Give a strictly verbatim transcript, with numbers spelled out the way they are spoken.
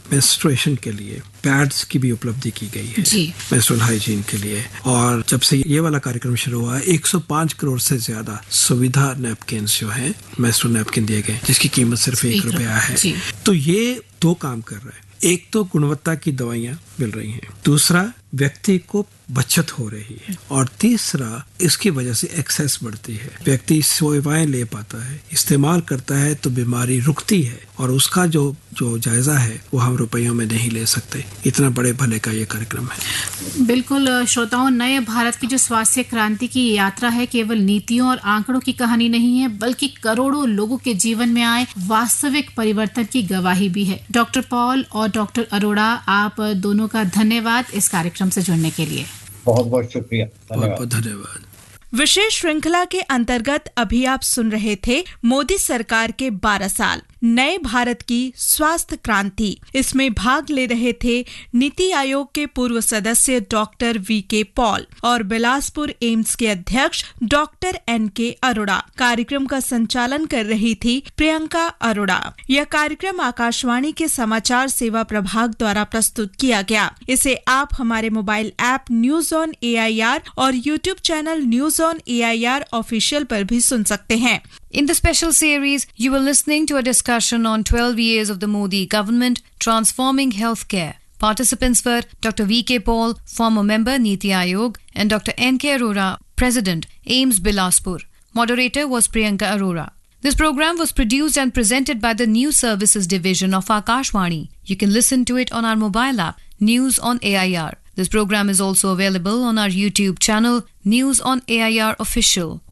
Menstruation के लिए pads की भी उपलब्धि की गई है मेंस्ट्रुअल हाइजीन के लिए। और जब से ये वाला कार्यक्रम शुरू हुआ है एक सौ पाँच करोड़ से ज्यादा सुविधा नैपकिन्स जो है मेंस्ट्रुअल नैपकिन दिए गए जिसकी कीमत सिर्फ एक रुपया है। तो ये दो काम कर रहा है, एक तो गुणवत्ता की दवाइयाँ मिल रही हैं, दूसरा व्यक्ति को बचत हो रही है, और तीसरा इसकी वजह से एक्सेस बढ़ती है, व्यक्ति सेवाएं ले पाता है, इस्तेमाल करता है तो बीमारी रुकती है, और उसका जो जो जायजा है वो हम रुपयों में नहीं ले सकते। इतना बड़े भले का ये कार्यक्रम है। बिल्कुल श्रोताओं, नए भारत की जो स्वास्थ्य क्रांति की यात्रा है केवल नीतियों और आंकड़ों की कहानी नहीं है, बल्कि करोड़ों लोगों के जीवन में आए वास्तविक परिवर्तन की गवाही भी है। डॉक्टर पॉल और डॉक्टर अरोड़ा, आप दोनों का धन्यवाद इस कार्यक्रम से जुड़ने के लिए। बहुत बहुत शुक्रिया, बहुत बहुत धन्यवाद। विशेष श्रृंखला के अंतर्गत अभी आप सुन रहे थे मोदी सरकार के बारह साल नए भारत की स्वास्थ्य क्रांति। इसमें भाग ले रहे थे नीति आयोग के पूर्व सदस्य डॉक्टर वी के पॉल और बिलासपुर एम्स के अध्यक्ष डॉक्टर एन के अरोड़ा। कार्यक्रम का संचालन कर रही थी प्रियंका अरोड़ा। यह कार्यक्रम आकाशवाणी के समाचार सेवा प्रभाग द्वारा प्रस्तुत किया गया। इसे आप हमारे mobile app news on A I R और YouTube channel news on A I R official पर भी सुन सकते हैं। In the special series, you were listening to a discussion on twelve years of the Modi government transforming healthcare. Participants were Doctor V K Paul, former member Niti Aayog, and Doctor N K Arora, President, AIIMS Bilaspur. Moderator was Priyanka Arora. This program was produced and presented by the News Services Division of Akashvani. You can listen to it on our mobile app, News on A I R. This program is also available on our YouTube channel, News on A I R Official.